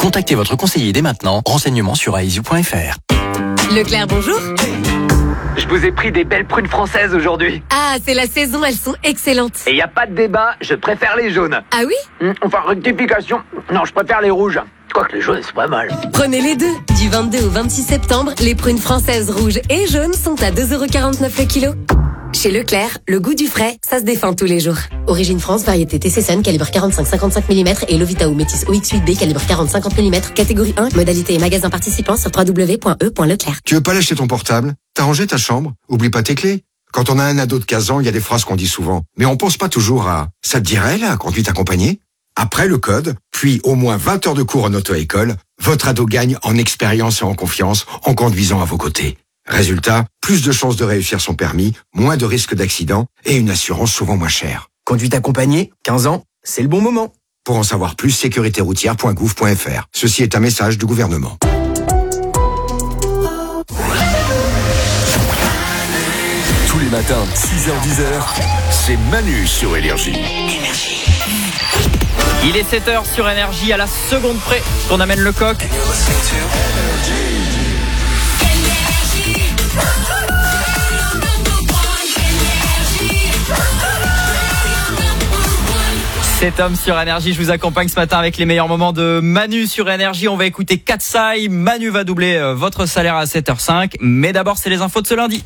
Contactez votre conseiller dès maintenant. Renseignements sur aizu.fr. Leclerc, bonjour. Je vous ai pris des belles prunes françaises aujourd'hui. Ah, c'est la saison, elles sont excellentes. Et y a pas de débat, je préfère les jaunes. Ah oui? Enfin, rectification. Non, je préfère les rouges. Quoique les jaunes, c'est pas mal. Prenez les deux. Du 22 au 26 septembre, les prunes françaises rouges et jaunes sont à 2,49 € le kilo. Chez Leclerc, le goût du frais, ça se défend tous les jours. Origine France, variété TC Sun, calibre 45-55 mm et Lovita ou Métis OX8B, calibre 40-50 mm, catégorie 1, modalité et magasin participant sur www.e.leclerc. Tu veux pas lâcher ton portable? T'as rangé ta chambre? Oublie pas tes clés. Quand on a un ado de 15 ans, il y a des phrases qu'on dit souvent. Mais on pense pas toujours à « ça te dirait la conduite accompagnée ?» Après le code, puis au moins 20 heures de cours en auto-école, votre ado gagne en expérience et en confiance en conduisant à vos côtés. Résultat, plus de chances de réussir son permis, moins de risques d'accident et une assurance souvent moins chère. Conduite accompagnée, 15 ans, c'est le bon moment. Pour en savoir plus, sécuritéroutière.gouv.fr. Ceci est un message du gouvernement. Tous les matins, 6h-10h, c'est Manu sur Énergie. Il est 7h sur Énergie, à la seconde près qu'on amène le coq. Cet homme sur Énergie, je vous accompagne ce matin avec les meilleurs moments de Manu sur Énergie. On va écouter Katsai. Manu va doubler votre salaire à 7h05. Mais d'abord, c'est les infos de ce lundi.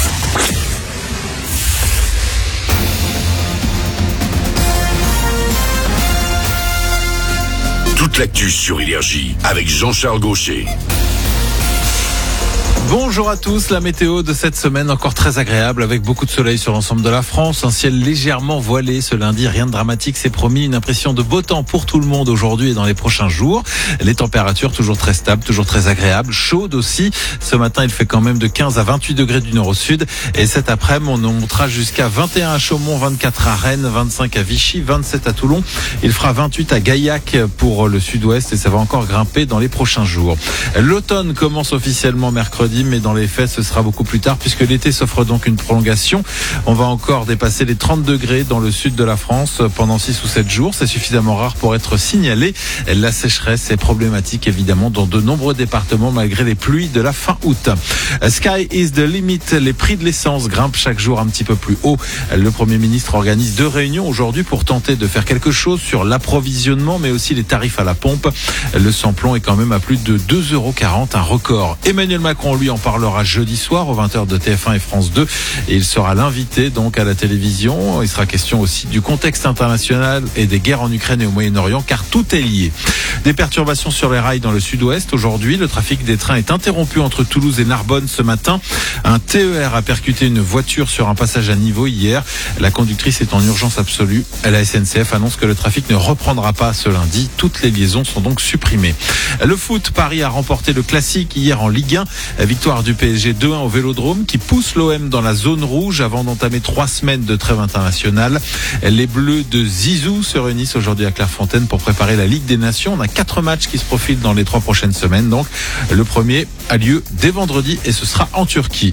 Toute l'actu sur Énergie avec Jean-Charles Gaucher. Bonjour à tous, la météo de cette semaine encore très agréable avec beaucoup de soleil sur l'ensemble de la France, un ciel légèrement voilé ce lundi, rien de dramatique, c'est promis, une impression de beau temps pour tout le monde aujourd'hui et dans les prochains jours. Les températures toujours très stables, toujours très agréables, chaudes aussi. Ce matin, il fait quand même de 15 à 28 degrés du nord au sud et cet après-midi, on montera jusqu'à 21 à Chaumont, 24 à Rennes, 25 à Vichy, 27 à Toulon. Il fera 28 à Gaillac pour le sud-ouest et ça va encore grimper dans les prochains jours. L'automne commence officiellement mercredi, mais dans les faits, ce sera beaucoup plus tard puisque l'été s'offre donc une prolongation. On va encore dépasser les 30 degrés dans le sud de la France pendant 6 ou 7 jours. C'est suffisamment rare pour être signalé. La sécheresse est problématique évidemment dans de nombreux départements malgré les pluies de la fin août. Sky is the limit. Les prix de l'essence grimpent chaque jour un petit peu plus haut. Le Premier ministre organise 2 réunions aujourd'hui pour tenter de faire quelque chose sur l'approvisionnement mais aussi les tarifs à la pompe. Le samplon est quand même à plus de 2,40 €, un record. Emmanuel Macron, lui, en parlera jeudi soir aux 20h de TF1 et France 2 et il sera l'invité donc à la télévision. Il sera question aussi du contexte international et des guerres en Ukraine et au Moyen-Orient car tout est lié. Des perturbations sur les rails dans le sud-ouest aujourd'hui. Le trafic des trains est interrompu entre Toulouse et Narbonne ce matin. Un TER a percuté une voiture sur un passage à niveau hier. La conductrice est en urgence absolue. La SNCF annonce que le trafic ne reprendra pas ce lundi. Toutes les liaisons sont donc supprimées. Le foot, Paris a remporté le classique hier en Ligue 1. Victoire du PSG 2-1 au Vélodrome qui pousse l'OM dans la zone rouge avant d'entamer 3 semaines de trêve internationale. Les Bleus de Zizou se réunissent aujourd'hui à Clairefontaine pour préparer la Ligue des Nations. On a 4 matchs qui se profilent dans les 3 prochaines semaines. Donc le premier a lieu dès vendredi et ce sera en Turquie.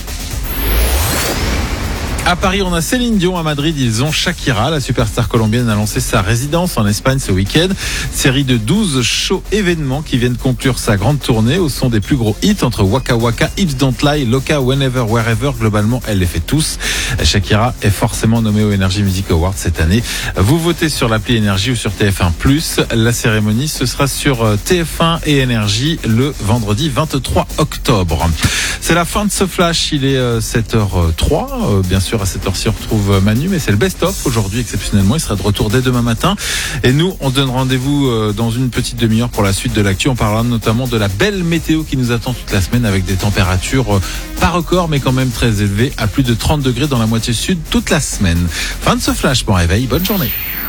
À Paris, on a Céline Dion. À Madrid, ils ont Shakira. La superstar colombienne a lancé sa résidence en Espagne ce week-end. Série de 12 shows événements qui viennent conclure sa grande tournée au son des plus gros hits entre Waka Waka, Hips Don't Lie, Loca, Whenever, Wherever. Globalement, elle les fait tous. Shakira est forcément nommée au Energy Music Awards cette année. Vous votez sur l'appli Énergie ou sur TF1+. La cérémonie, ce sera sur TF1 et Énergie le vendredi 23 octobre. C'est la fin de ce flash. Il est 7h03. Bien sûr, à cette heure-ci, on retrouve Manu, mais c'est le best-of aujourd'hui, exceptionnellement. Il sera de retour dès demain matin. Et nous, on se donne rendez-vous dans une petite demi-heure pour la suite de l'actu. On parlera notamment de la belle météo qui nous attend toute la semaine avec des températures pas record, mais quand même très élevées, à plus de 30 degrés dans la moitié sud toute la semaine. Fin de ce flash, bon réveil, bonne journée.